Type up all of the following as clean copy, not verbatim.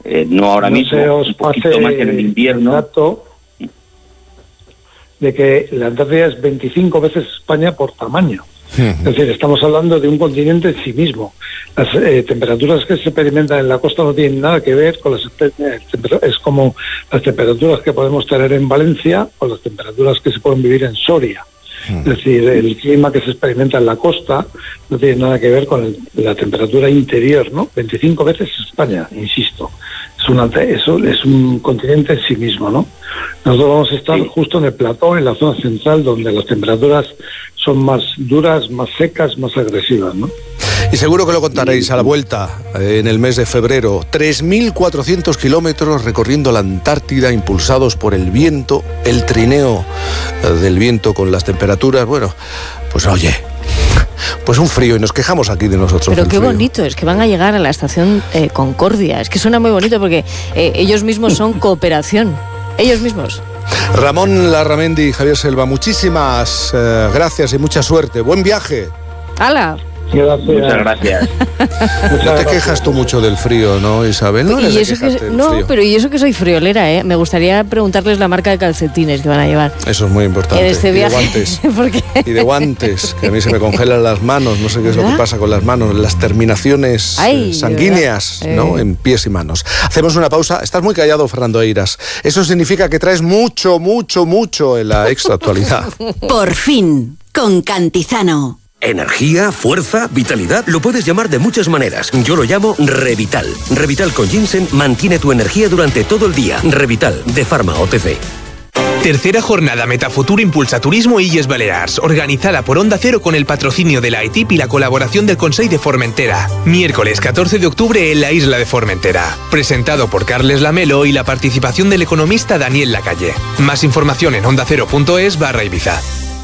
no ahora mismo, un poquito más en el invierno. Dato de que la Antártida es 25 veces España por tamaño. Es decir, estamos hablando de un continente en sí mismo. Las temperaturas que se experimentan en la costa no tienen nada que ver con es como las temperaturas que podemos tener en Valencia o las temperaturas que se pueden vivir en Soria. Es decir, el clima que se experimenta en la costa no tiene nada que ver con la temperatura interior, ¿no? 25 veces España, insisto. Eso es un continente en sí mismo, ¿no? Nosotros vamos a estar justo en el plató, en la zona central, donde las temperaturas son más duras, más secas, más agresivas, ¿no? Y seguro que lo contaréis a la vuelta en el mes de febrero. 3.400 kilómetros recorriendo la Antártida, impulsados por el viento, el trineo del viento con las temperaturas. Bueno, pues oye, pues un frío, y nos quejamos aquí de nosotros. Pero qué bonito, es que van a llegar a la estación Concordia. Es que suena muy bonito porque ellos mismos son cooperación. Ellos mismos. Ramón Larramendi y Javier Selva, muchísimas gracias y mucha suerte. Buen viaje. ¡Hala! Muchas gracias. No te quejas tú mucho del frío, ¿no, Isabel? No, pero y eso que soy friolera, ¿eh? Me gustaría preguntarles la marca de calcetines que van a llevar. Eso es muy importante. En este viaje. Y de guantes. Y de guantes, que a mí se me congelan las manos. No sé qué es lo que pasa con las manos. Las terminaciones sanguíneas, ¿no? En pies y manos. Hacemos una pausa. Estás muy callado, Fernando Eiras. Eso significa que traes mucho en la extra actualidad. Por fin, con Cantizano. Energía, fuerza, vitalidad, lo puedes llamar de muchas maneras. Yo lo llamo Revital. Revital con ginseng mantiene tu energía durante todo el día. Revital, de Pharma OTC. Tercera jornada Metafuturo Impulsa Turismo Illes Balears, organizada por Onda Cero con el patrocinio de la ETIP y la colaboración del Consell de Formentera. Miércoles 14 de octubre en la isla de Formentera. Presentado por Carles Lamelo y la participación del economista Daniel Lacalle. Más información en ondacero.es/Ibiza.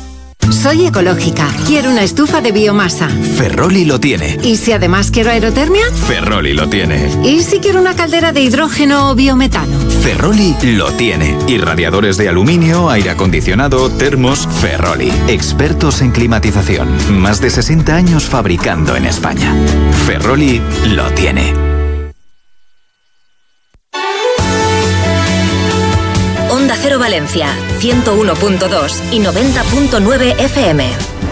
Soy ecológica. Quiero una estufa de biomasa. Ferroli lo tiene. ¿Y si además quiero aerotermia? Ferroli lo tiene. ¿Y si quiero una caldera de hidrógeno o biometano? Ferroli lo tiene. Y radiadores de aluminio, aire acondicionado, termos. Ferroli. Expertos en climatización. Más de 60 años fabricando en España. Ferroli lo tiene. Onda Cero Valencia, 101.2 y 90.9 FM.